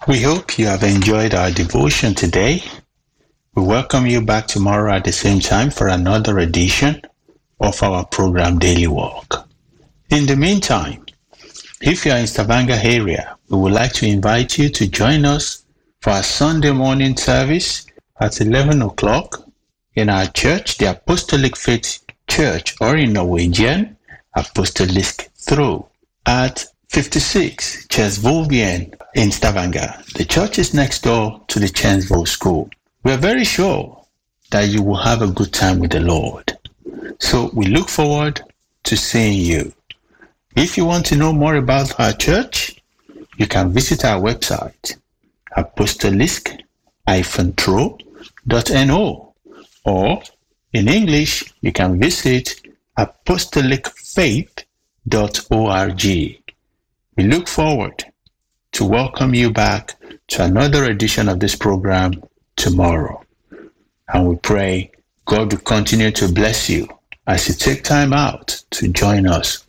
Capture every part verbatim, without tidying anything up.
We hope you have enjoyed our devotion today. We welcome you back tomorrow at the same time for another edition of our program Daily Walk. In the meantime, if you are in Stavanger area, we would like to invite you to join us for our Sunday morning service at eleven o'clock in our church, the Apostolic Faith Church, or in Norwegian, Apostolisk Tro, at fifty-six Chesvolvien in Stavanger. The church is next door to the Chensville School. We are very sure that you will have a good time with the Lord. So we look forward to seeing you. If you want to know more about our church, you can visit our website, apostolisk dash tro dot no, or in English, you can visit apostolic faith dot org. We look forward to welcome you back to another edition of this program tomorrow. And we pray God will continue to bless you as you take time out to join us.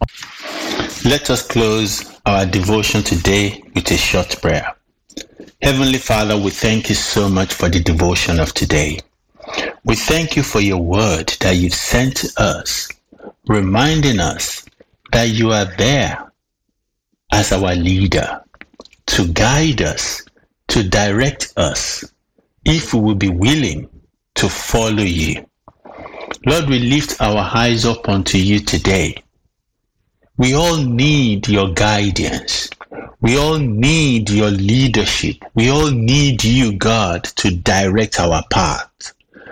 Let us close our devotion today with a short prayer. Heavenly Father, we thank you so much for the devotion of today. We thank you for your word that you've sent to us, reminding us that you are there as our leader to guide us, to direct us, if we will be willing to follow you. Lord, we lift our eyes up unto you today. We all need your guidance. We all need your leadership. We all need you, God, to direct our path.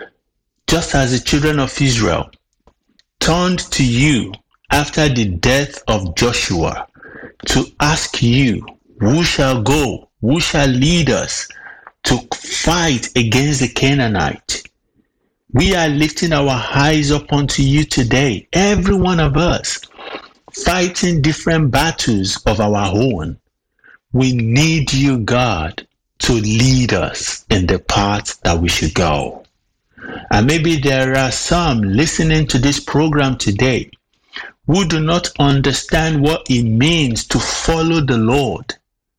Just as the children of Israel turned to you after the death of Joshua to ask you, who shall go, who shall lead us to fight against the Canaanite? We are lifting our eyes up unto you today, every one of us, fighting different battles of our own. We need you, God, to lead us in the path that we should go. And maybe there are some listening to this program today who do not understand what it means to follow the Lord,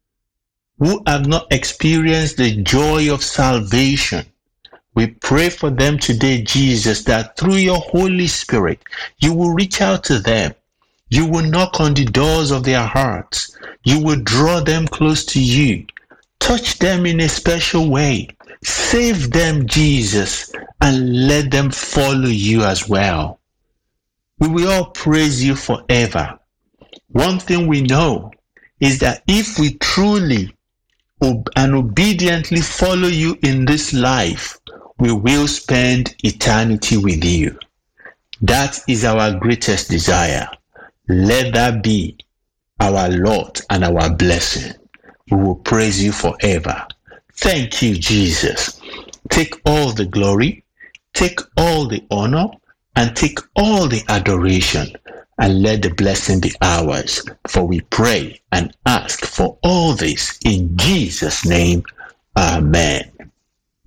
who have not experienced the joy of salvation. We pray for them today, Jesus, that through your Holy Spirit, you will reach out to them. You will knock on the doors of their hearts. You will draw them close to you. Touch them in a special way. Save them, Jesus, and let them follow you as well. We will all praise you forever. One thing we know is that if we truly and obediently follow you in this life, we will spend eternity with you. That is our greatest desire. Let that be our lot and our blessing. We will praise you forever. Thank you, Jesus. Take all the glory, take all the honor, and take all the adoration, and let the blessing be ours. For we pray and ask for all this in Jesus' name. Amen.